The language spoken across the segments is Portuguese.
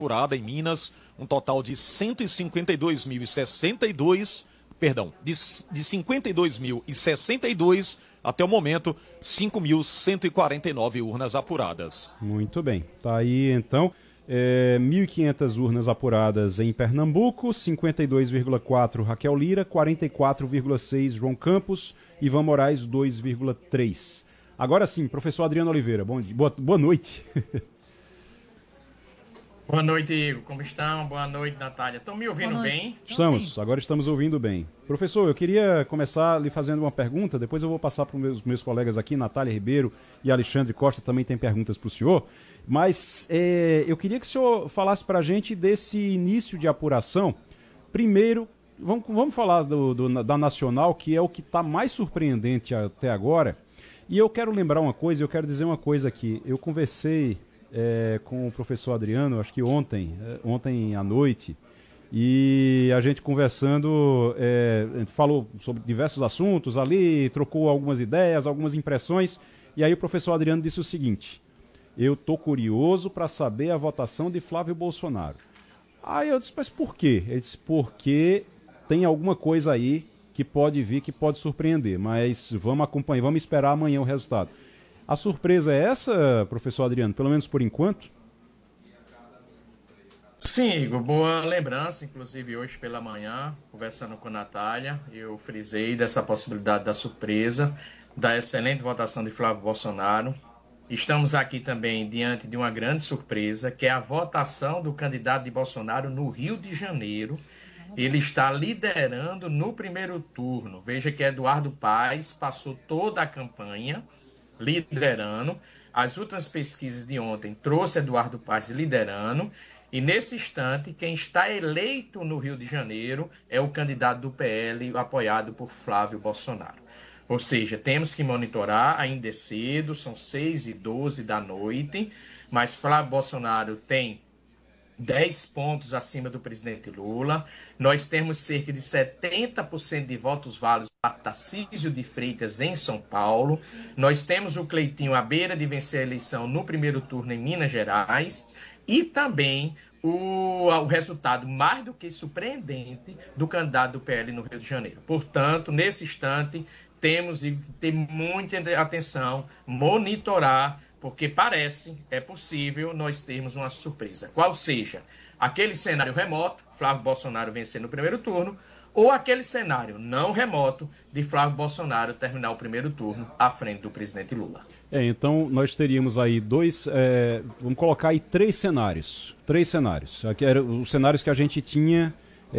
apurada em Minas, um total de 152.062, perdão, de 52.062 até o momento, 5.149 urnas apuradas. Muito bem, tá aí então, 1.500 urnas apuradas em Pernambuco, 52,4 Raquel Lira, 44,6 João Campos, Ivan Moraes 2,3. Agora sim, professor Adriano Oliveira, boa noite. Boa noite, Igor. Como estão? Boa noite, Natália. Estão me ouvindo bem? Agora estamos ouvindo bem. Professor, eu queria começar lhe fazendo uma pergunta, depois eu vou passar para os meus colegas aqui, Natália Ribeiro e Alexandre Costa, também tem perguntas para o senhor, mas eu queria que o senhor falasse para a gente desse início de apuração. Primeiro, vamos falar da Nacional, que é o que está mais surpreendente até agora, e eu quero lembrar uma coisa, eu quero dizer uma coisa aqui. Eu conversei com o professor Adriano, acho que ontem à noite, e a gente conversando, falou sobre diversos assuntos ali, trocou algumas ideias, algumas impressões, e aí o professor Adriano disse o seguinte: eu tô curioso para saber a votação de Flávio Bolsonaro. Aí eu disse, mas por quê? Ele disse, porque tem alguma coisa aí que pode vir, que pode surpreender, mas vamos acompanhar, vamos esperar amanhã o resultado. A surpresa é essa, professor Adriano, pelo menos por enquanto? Sim, Igor, boa lembrança. Inclusive hoje pela manhã, conversando com a Natália, eu frisei dessa possibilidade da surpresa, da excelente votação de Flávio Bolsonaro. Estamos aqui também diante de uma grande surpresa, que é a votação do candidato de Bolsonaro no Rio de Janeiro. Ele está liderando no primeiro turno. Veja que Eduardo Paes passou toda a campanha liderando. As últimas pesquisas de ontem trouxe Eduardo Paes liderando. E nesse instante, quem está eleito no Rio de Janeiro é o candidato do PL, apoiado por Flávio Bolsonaro. Ou seja, temos que monitorar, ainda é cedo, são 6h12 da noite, mas Flávio Bolsonaro tem 10 pontos acima do presidente Lula. Nós temos cerca de 70% de votos válidos para Tarcísio de Freitas em São Paulo. Nós temos o Cleitinho à beira de vencer a eleição no primeiro turno em Minas Gerais. E também o resultado mais do que surpreendente do candidato do PL no Rio de Janeiro. Portanto, nesse instante, temos que ter muita atenção, monitorar, porque é possível nós termos uma surpresa. Qual seja, aquele cenário remoto, Flávio Bolsonaro vencer no primeiro turno, ou aquele cenário não remoto de Flávio Bolsonaro terminar o primeiro turno à frente do presidente Lula. Então nós teríamos aí vamos colocar aí três cenários. Aqui eram os cenários que a gente tinha.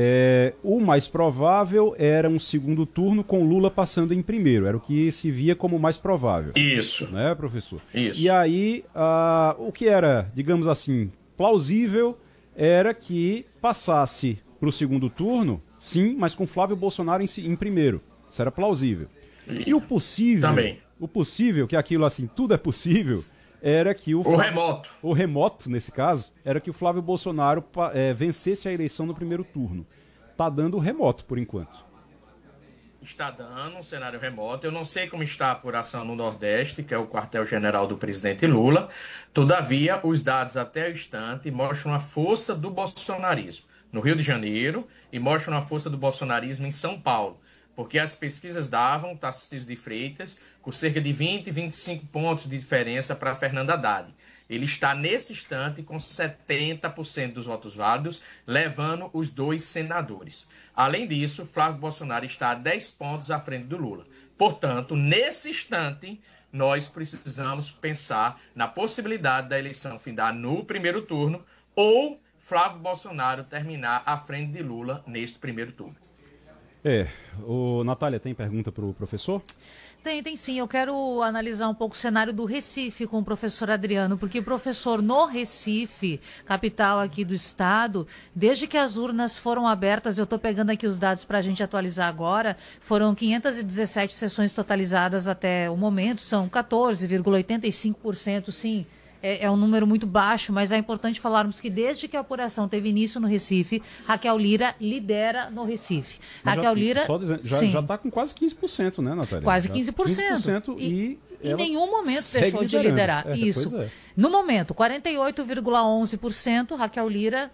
O mais provável era um segundo turno com Lula passando em primeiro, era o que se via como mais provável. Isso. Né, professor? Isso. E aí, o que era, digamos assim, plausível, era que passasse para o segundo turno, sim, mas com Flávio Bolsonaro em primeiro. Isso era plausível. E o possível... Também. O possível, que aquilo assim, tudo é possível, era que o remoto, nesse caso, era que o Flávio Bolsonaro vencesse a eleição no primeiro turno. Tá dando remoto, por enquanto. Está dando um cenário remoto. Eu não sei como está a apuração no Nordeste, que é o quartel-general do presidente Lula. Todavia, os dados até o instante mostram a força do bolsonarismo no Rio de Janeiro e mostram a força do bolsonarismo em São Paulo. Porque as pesquisas davam Tarcísio de Freitas com cerca de 20, 25 pontos de diferença para Fernando Haddad. Ele está, nesse instante, com 70% dos votos válidos, levando os dois senadores. Além disso, Flávio Bolsonaro está a 10 pontos à frente do Lula. Portanto, nesse instante, nós precisamos pensar na possibilidade da eleição findar no primeiro turno ou Flávio Bolsonaro terminar à frente de Lula neste primeiro turno. Natália, tem pergunta para o professor? Tem sim. Eu quero analisar um pouco o cenário do Recife com o professor Adriano, porque o professor no Recife, capital aqui do estado, desde que as urnas foram abertas, eu estou pegando aqui os dados para a gente atualizar agora, foram 517 sessões totalizadas até o momento, são 14,85%, sim, é um número muito baixo, mas é importante falarmos que desde que a apuração teve início no Recife, Raquel Lira lidera no Recife. Mas Raquel Lira... Só dizendo, já está com quase 15%, né, Natália? Quase Já 15%. E em nenhum momento segue deixou de liderando. liderar. Isso. Pois é. No momento, 48,11%, Raquel Lira